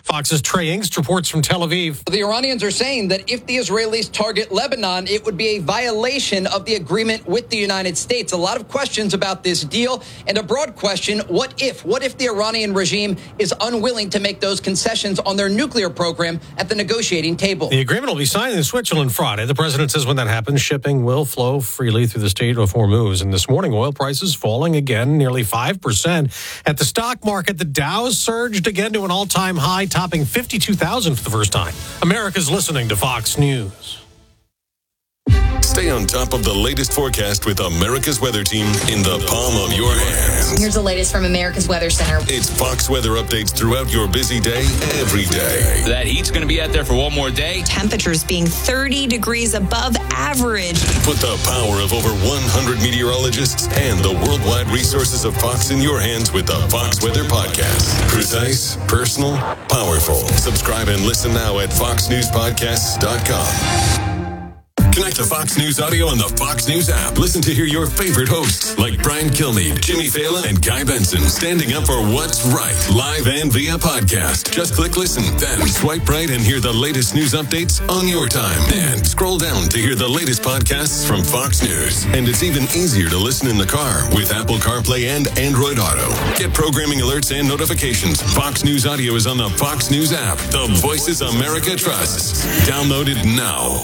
Fox's Trey Ingst reports from Tel Aviv. The Iranians are saying that if the Israelis target Lebanon, it would be a violation of the agreement with the United States. A lot of questions about this deal, and a broad question, what if the Iranian regime is unwilling to make those concessions on their nuclear program at the negotiating table? The agreement will be signed in Switzerland Friday. The president says when that happens, shipping will flow freely through the Strait of Hormuz. And this morning, oil prices falling again, nearly 5%. At the stock market, the Dow surged again to an all-time high, topping 52,000 for the first time. America's listening to Fox News. Stay on top of the latest forecast with America's Weather Team in the palm of your hands. Here's the latest from America's Weather Center. It's Fox weather updates throughout your busy day, every day. That heat's going to be out there for one more day. Temperatures being 30 degrees above average. Put the power of over 100 meteorologists and the worldwide resources of Fox in your hands with the Fox Weather Podcast. Precise, personal, powerful. Subscribe and listen now at foxnewspodcasts.com. Connect to Fox News Audio on the Fox News app. Listen to hear your favorite hosts like Brian Kilmeade, Jimmy Fallon, and Guy Benson standing up for what's right, live and via podcast. Just click listen, then swipe right and hear the latest news updates on your time. And scroll down to hear the latest podcasts from Fox News. And it's even easier to listen in the car with Apple CarPlay and Android Auto. Get programming alerts and notifications. Fox News Audio is on the Fox News app. The voices America trusts. Download it now.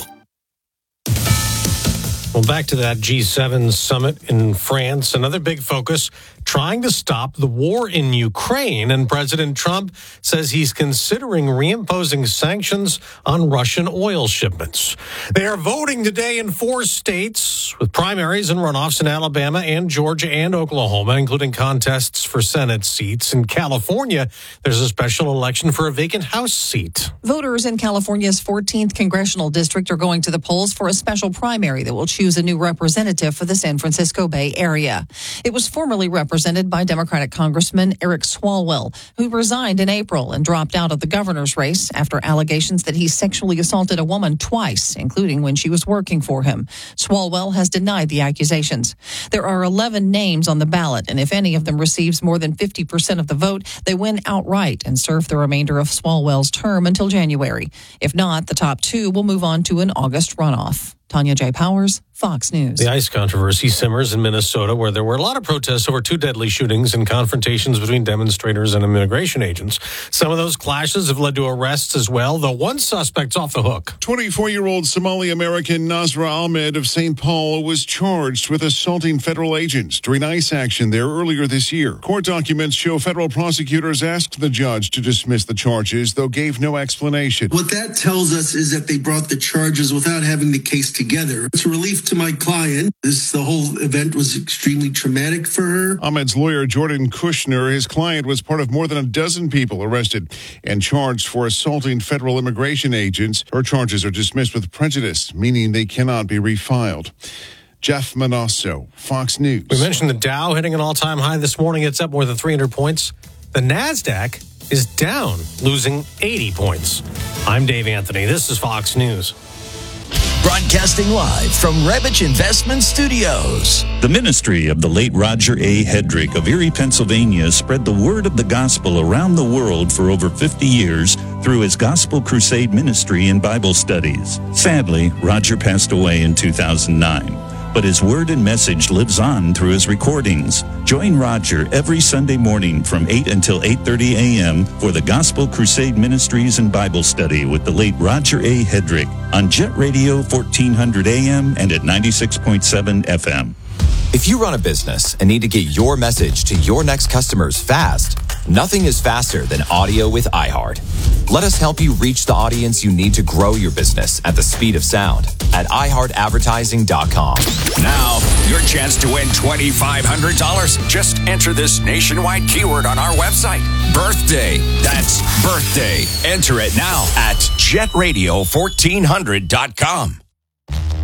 Well, back to that G7 summit in France. Another big focus, trying to stop the war in Ukraine. And President Trump says he's considering reimposing sanctions on Russian oil shipments. They are voting today in 4 states with primaries and runoffs in Alabama and Georgia and Oklahoma, including contests for Senate seats. In California, there's a special election for a vacant House seat. Voters in California's 14th congressional district are going to the polls for a special primary that will choose a new representative for the San Francisco Bay Area. It was formerly represented by Democratic Congressman Eric Swalwell, who resigned in April and dropped out of the governor's race after allegations that he sexually assaulted a woman twice, including when she was working for him. Swalwell has denied the accusations. There are 11 names on the ballot, and if any of them receives more than 50% of the vote, they win outright and serve the remainder of Swalwell's term until January. If not, the top 2 will move on to an August runoff. Tanya J. Powers, Fox News. The ICE controversy simmers in Minnesota, where there were a lot of protests over 2 deadly shootings and confrontations between demonstrators and immigration agents. Some of those clashes have led to arrests as well, though one suspect's off the hook. 24-year-old Somali-American Nasra Ahmed of St. Paul was charged with assaulting federal agents during ICE action there earlier this year. Court documents show federal prosecutors asked the judge to dismiss the charges, though gave no explanation. What that tells us is that they brought the charges without having the case together. It's a relief to my client. The whole event was extremely traumatic for her. Ahmed's lawyer, Jordan Kushner, his client was part of more than a dozen people arrested and charged for assaulting federal immigration agents. Her charges are dismissed with prejudice, meaning they cannot be refiled. Jeff Manasso, Fox News. We mentioned the Dow hitting an all-time high this morning. It's up more than 300 points. The NASDAQ is down, losing 80 points. I'm Dave Anthony. This is Fox News. Broadcasting live from Rebich Investment Studios. The ministry of the late Roger A. Hedrick of Erie, Pennsylvania, spread the word of the gospel around the world for over 50 years through his Gospel Crusade ministry and Bible studies. Sadly, Roger passed away in 2009. But his word and message lives on through his recordings. Join Roger every Sunday morning from 8 until 8:30 a.m. for the Gospel Crusade Ministries and Bible Study with the late Roger A. Hedrick on Jet Radio 1400 AM and at 96.7 FM. If you run a business and need to get your message to your next customers fast, nothing is faster than audio with iHeart. Let us help you reach the audience you need to grow your business at the speed of sound at iHeartAdvertising.com. Now, your chance to win $2,500. Just enter this nationwide keyword on our website. Birthday. That's birthday. Enter it now at jetradio1400.com.